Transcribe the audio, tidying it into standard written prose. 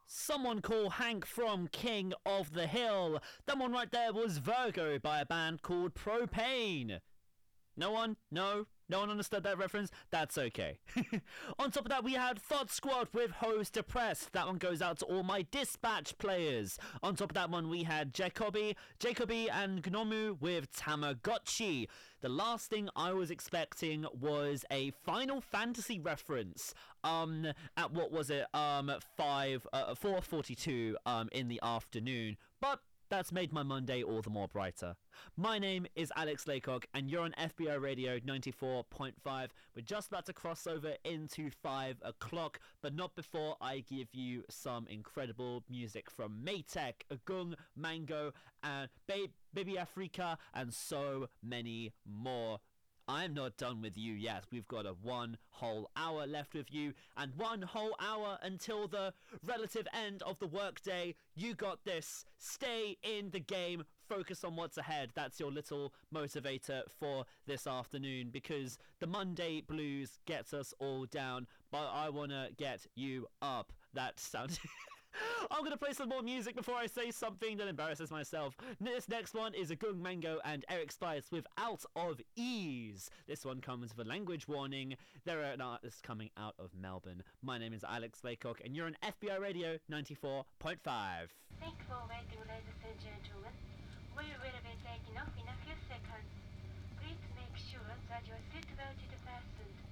Someone call Hank from King of the Hill. That one right there was Virgo by a band called Propane. No one? No? No one understood that reference? That's okay. On top of that, we had Thought Squad with Hose Depressed. That one goes out to all my Dispatch players. On top of that one, we had Jacoby and Gnomu with Tamagotchi. The last thing I was expecting was a Final Fantasy reference. At what was it? 4:42 in the afternoon. But that's made my Monday all the more brighter. My name is Alex Laycock, and you're on FBI Radio 94.5. We're just about to cross over into 5 o'clock, but not before I give you some incredible music from Maytech, Agung, Mango, and Baby Africa, and so many more. I'm not done with you yet. We've got a 1 whole hour left with you, and 1 whole hour until the relative end of the workday. You got this. Stay in the game. Focus on what's ahead. That's your little motivator for this afternoon, because the Monday blues gets us all down, but I want to get you up. That sounds... I'm going to play some more music before I say something that embarrasses myself. This next one is Agung Mango and Eric Spice with Out of Ease. This one comes with a language warning. There are an artist coming out of Melbourne. My name is Alex Laycock, and you're on FBI Radio 94.5. Thank you for waiting, ladies and gentlemen. We will be taking off in a few seconds. Please make sure that your seatbelt is fastened